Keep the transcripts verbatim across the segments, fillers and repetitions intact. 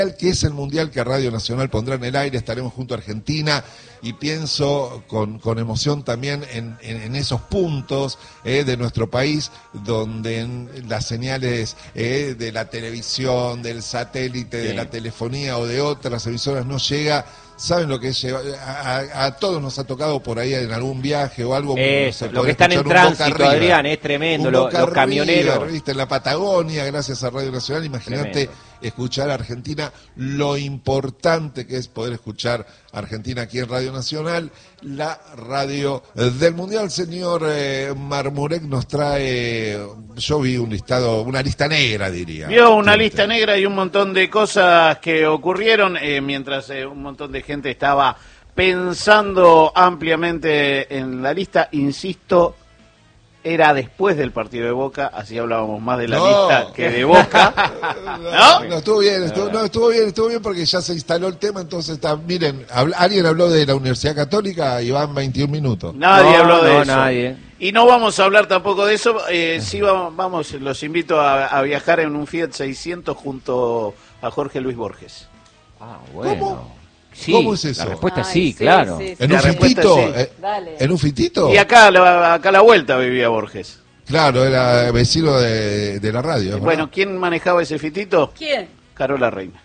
que es el mundial que Radio Nacional pondrá en el aire. Estaremos junto a Argentina y pienso con, con emoción también en, en, en esos puntos eh, de nuestro país donde en las señales eh, de la televisión, del satélite, sí. de la telefonía o de otras emisoras no llega. ¿Saben lo que es llevar? A, a, a todos nos ha tocado por ahí en algún viaje o algo. Eso, lo que están en tránsito, Adrián, es tremendo, lo, los camioneros. River, ¿viste? En la Patagonia, gracias a Radio Nacional, imagínate escuchar a Argentina, lo importante que es poder escuchar a Argentina aquí en Radio Nacional, la radio del Mundial. Señor eh, Marmurek nos trae, yo vi un listado, una lista negra, diría. Vio una lista negra y un montón de cosas que ocurrieron eh, mientras eh, un montón de gente estaba pensando ampliamente en la lista. Insisto, era después del partido de Boca, así hablábamos más de la no. lista que de Boca. ¿No? No, estuvo bien, estuvo, no, estuvo bien, estuvo bien porque ya se instaló el tema, entonces está, miren, habla, alguien habló de la Universidad Católica y van veintiún minutos. Nadie no, habló de no, eso. Nadie. Y no vamos a hablar tampoco de eso, eh, sí vamos, vamos, los invito a, a viajar en un Fiat seiscientos junto a Jorge Luis Borges. Ah, bueno. ¿Cómo? Sí, ¿Cómo es eso? La respuesta Ay, sí, sí, claro. sí, sí. ¿En La un fitito? sí. Eh, Dale. ¿En un fitito? Y acá, acá a la vuelta vivía Borges. Claro, era vecino de, de la radio. Bueno, ¿quién manejaba ese fitito? ¿Quién? Carola Reina.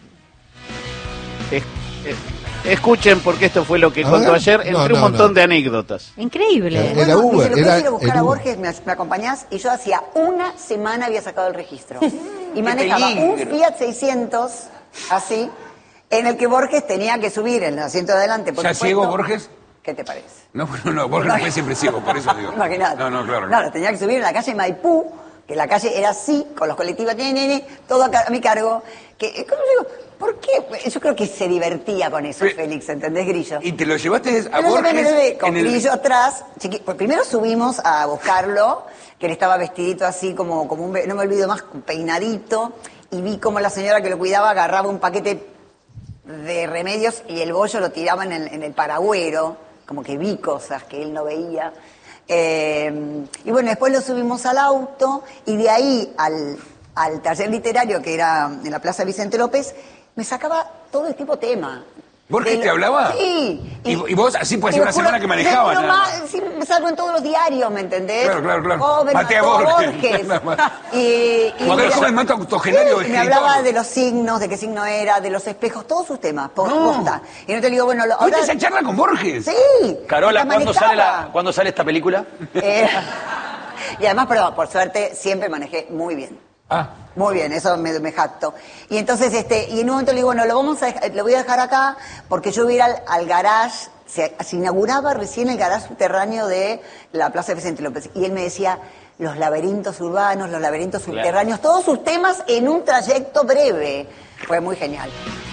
Es, es, escuchen porque esto fue lo que A contó ver. ayer, entre No, un no, montón no. de anécdotas. Increíble. Era Bueno, Uber, me dice, era lo que ir a buscar el a Uber. Borges, me, me acompañás, y yo hacía una semana había sacado el registro. Y manejaba un Fiat seiscientos, así, en el que Borges tenía que subir en el asiento de adelante. Por ¿Ya supuesto. ciego, Borges? ¿Qué te parece? No, no, no, Borges no fue siempre ciego, por eso digo. Imagínate. No, no, claro. Claro, tenía que subir en la calle Maipú, que la calle era así, con los colectivos, ne, ne, ne, todo a, a mi cargo. Que, ¿cómo digo? ¿Por qué? Yo creo que se divertía con eso, Pero, Félix, ¿entendés, Grillo? ¿Y te lo llevaste a Me lo llevé, Borges? me lo llevé, con en el- Grillo atrás. Chiqui... Pues primero subimos a buscarlo, que él estaba vestidito así como, como un... No me olvido más, peinadito. Y vi como la señora que lo cuidaba agarraba un paquete de remedios y el bollo lo tiraba en el, en el paragüero. Como que vi cosas que él no veía. Eh, y bueno, después lo subimos al auto y de ahí al, al taller literario que era en la Plaza Vicente López, me sacaba todo el tipo de tema. ¿Borges De te lo- hablaba? Sí. Y, y vos así puede te ser una lo juro, semana que manejabas. de lo nada más- más. sí, me salgo en todos los diarios, ¿me entendés? Claro, claro, claro. Joven, Maté a mató a Borges. Borges. y, y Joder, me- joven, mata octogenario Sí, de me escritor. hablaba de los signos, de qué signo era, de los espejos, todos sus temas. po- No. posta. Y no te digo, bueno, lo- ahora... ¿Viste esa charla con Borges? Sí. Carola, hasta ¿cuándo sale, manejaba. la, ¿cuándo sale esta película? Eh, y además, perdón, por suerte, siempre manejé muy bien. Ah. Muy bien, eso me, me jacto. Y entonces, este, y en un momento le digo, bueno, lo vamos a dejar- lo voy a dejar acá, porque yo voy a ir al, al garage, se, se inauguraba recién el garage subterráneo de la Plaza Vicente López. Y él me decía, los laberintos urbanos, los laberintos subterráneos, todos sus temas en un trayecto breve. Fue muy genial.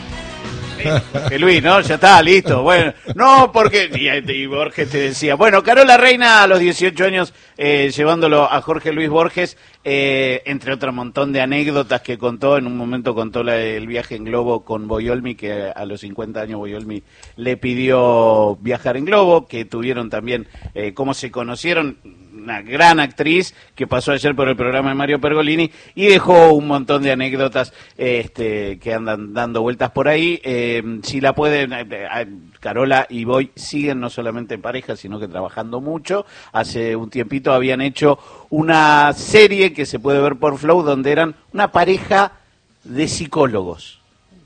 Que Luis, ¿no? Ya está, listo. Bueno, no, porque. Y, y Borges te decía. Bueno, Carola Reina a los dieciocho años, eh, llevándolo a Jorge Luis Borges, eh, entre otro montón de anécdotas que contó. En un momento contó la, el viaje en globo con Boyolmi, que a los cincuenta años Boyolmi le pidió viajar en globo, que tuvieron también eh, cómo se conocieron. Una gran actriz que pasó ayer por el programa de Mario Pergolini y dejó un montón de anécdotas este, que andan dando vueltas por ahí. Eh, si la pueden, eh, eh, Carola y Boy siguen no solamente en pareja, sino que trabajando mucho. Hace un tiempito habían hecho una serie que se puede ver por Flow, donde eran una pareja de psicólogos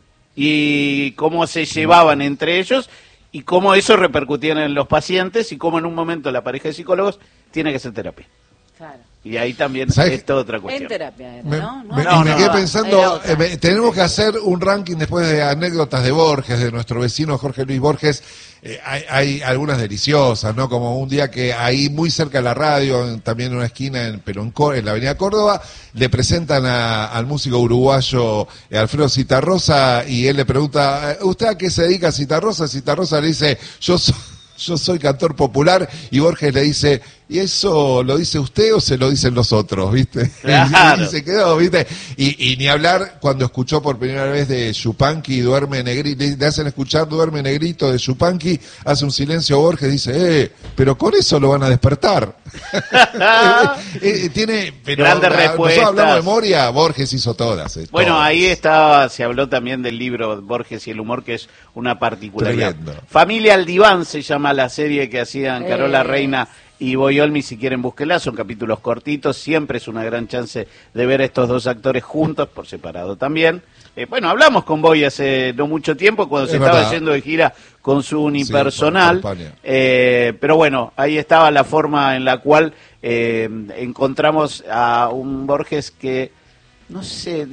y cómo se llevaban entre ellos y cómo eso repercutía en los pacientes y cómo en un momento la pareja de psicólogos tiene que hacer terapia. Claro. Y ahí también ¿Sabes? es toda otra cuestión. En terapia era, Me, ¿no? ¿No? me- No, y me no, quedé no. pensando, Era otra. eh, me- tenemos que hacer un ranking después de anécdotas de Borges, de nuestro vecino Jorge Luis Borges. Eh, hay, hay algunas deliciosas, ¿no? Como un día que ahí muy cerca de la radio, en- también en una esquina, en, pero en, Có- en la avenida Córdoba, le presentan a- al músico uruguayo eh, Alfredo Citarrosa y él le pregunta, ¿usted a qué se dedica, Citarrosa? Citarrosa le dice, yo soy... Yo soy cantor popular, y Borges le dice, ¿y eso lo dice usted o se lo dicen los otros, viste? Claro. Y se quedó, viste. Y, y ni hablar cuando escuchó por primera vez de Yupanqui, Duerme Negrito, le hacen escuchar Duerme Negrito de Yupanqui, hace un silencio Borges, dice, eh, pero con eso lo van a despertar. eh, tiene, pero grandes la, respuestas. Nosotros hablamos de Moria, Borges hizo todas. Eh, bueno, todas. ahí estaba, se habló también del libro Borges y el humor, que es una particularidad. Tremendo. Familia al diván se llama la serie que hacían Carola Eh. Reina y Boyolmi, si quieren búsquela, son capítulos cortitos, siempre es una gran chance de ver a estos dos actores juntos, por separado también. Eh, bueno, hablamos con Boy hace no mucho tiempo, cuando Es se verdad. estaba yendo de gira con su unipersonal, Sí, por España. eh, pero bueno, ahí estaba la forma en la cual eh, encontramos a un Borges que, no sé,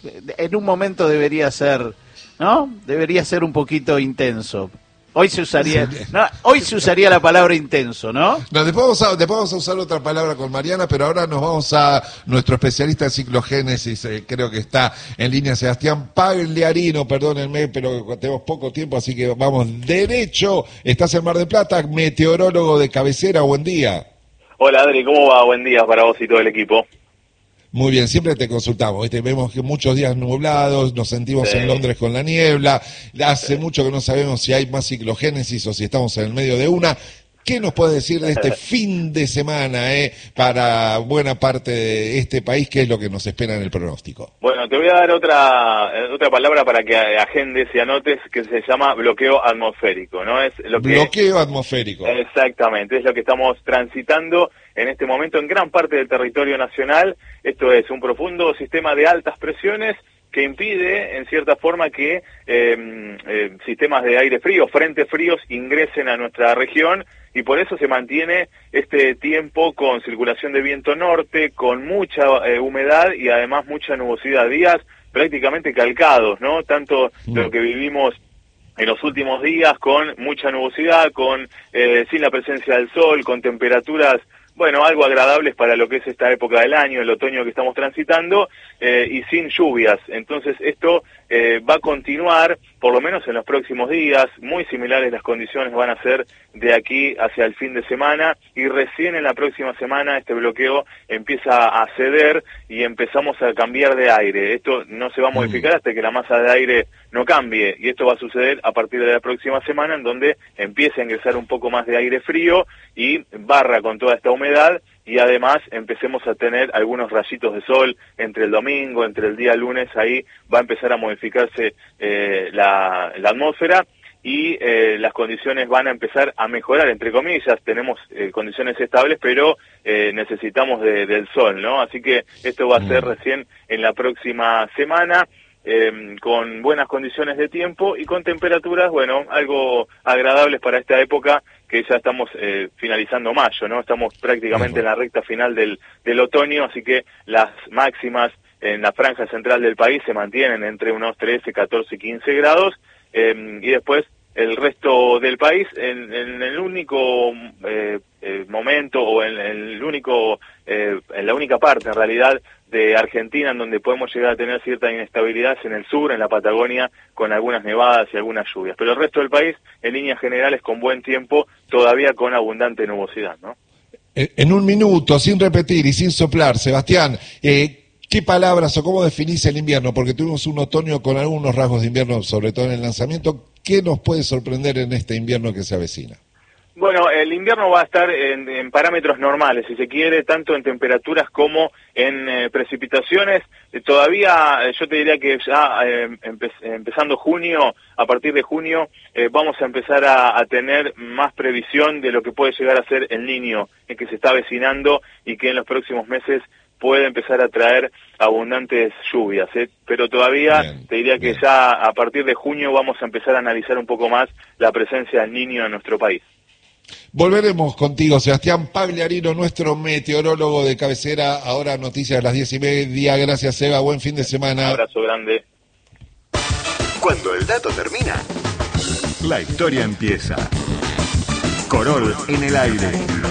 en un momento debería ser, ¿no? Debería ser un poquito intenso. Hoy se usaría, no, hoy se usaría la palabra intenso, ¿no? No, después vamos, a, después vamos a usar otra palabra con Mariana, pero ahora nos vamos a nuestro especialista en ciclogénesis, eh, creo que está en línea Sebastián Pagliarino, perdónenme, pero tenemos poco tiempo, así que vamos derecho. Estás en Mar del Plata, meteorólogo de cabecera, buen día. Hola Adri, ¿cómo va? Buen día para vos y todo el equipo. Muy bien, siempre te consultamos, ¿viste? Vemos que muchos días nublados, nos sentimos Sí. en Londres con la niebla, hace mucho que no sabemos si hay más ciclogénesis o si estamos en el medio de una. ¿Qué nos puede decir de este fin de semana eh, para buena parte de este país? ¿Qué es lo que nos espera en el pronóstico? Bueno, te voy a dar otra eh, otra palabra para que agendes y anotes, que se llama bloqueo atmosférico, ¿no? Es lo que Bloqueo atmosférico. Exactamente, es lo que estamos transitando en este momento en gran parte del territorio nacional. Esto es un profundo sistema de altas presiones que impide, en cierta forma, que eh, eh, sistemas de aire frío, frentes fríos, ingresen a nuestra región, y por eso se mantiene este tiempo con circulación de viento norte, con mucha eh, humedad y además mucha nubosidad, días prácticamente calcados, ¿no? Tanto Mm. lo que vivimos en los últimos días con mucha nubosidad, con eh, sin la presencia del sol, con temperaturas, bueno, algo agradables para lo que es esta época del año, el otoño que estamos transitando, eh, y sin lluvias. Entonces esto eh, va a continuar, por lo menos en los próximos días, muy similares las condiciones van a ser de aquí hacia el fin de semana, y recién en la próxima semana este bloqueo empieza a ceder y empezamos a cambiar de aire. Esto no se va a modificar hasta que la masa de aire no cambie, y esto va a suceder a partir de la próxima semana, en donde empiece a ingresar un poco más de aire frío y barra con toda esta humedad, y además empecemos a tener algunos rayitos de sol entre el domingo, entre el día lunes. Ahí va a empezar a modificarse eh, la, la atmósfera, y eh, las condiciones van a empezar a mejorar, entre comillas. Tenemos eh, condiciones estables, pero eh, necesitamos de, del sol, ¿no? Así que esto va a ser recién en la próxima semana, eh, con buenas condiciones de tiempo y con temperaturas, bueno, algo agradables para esta época, que ya estamos eh, finalizando mayo, ¿no? Estamos prácticamente en la recta final del, del otoño, así que las máximas en la franja central del país se mantienen entre unos trece, catorce, quince grados, eh, y después el resto del país, en, en el único eh, eh, momento, o en, en el único, eh, en la única parte en realidad de Argentina en donde podemos llegar a tener cierta inestabilidad es en el sur, en la Patagonia, con algunas nevadas y algunas lluvias. Pero el resto del país, en líneas generales, con buen tiempo, todavía con abundante nubosidad, ¿no? En un minuto, sin repetir y sin soplar, Sebastián, eh, ¿qué palabras o cómo definís el invierno? Porque tuvimos un otoño con algunos rasgos de invierno, sobre todo en el lanzamiento. ¿Qué nos puede sorprender en este invierno que se avecina? Bueno, el invierno va a estar en, en parámetros normales, si se quiere, tanto en temperaturas como en eh, precipitaciones. Eh, todavía, eh, yo te diría que ya eh, empe empezando junio, a partir de junio, eh, vamos a empezar a, a tener más previsión de lo que puede llegar a ser el Niño, en que se está avecinando y que en los próximos meses puede empezar a traer abundantes lluvias, ¿eh? Pero todavía bien, te diría que bien. Ya a partir de junio vamos a empezar a analizar un poco más la presencia del Niño en nuestro país. Volveremos contigo, Sebastián Pagliarino, nuestro meteorólogo de cabecera. Ahora noticias a las diez y media. Gracias, Seba. Buen fin de semana. Un abrazo grande. Cuando el dato termina, la historia empieza. Corol en el aire.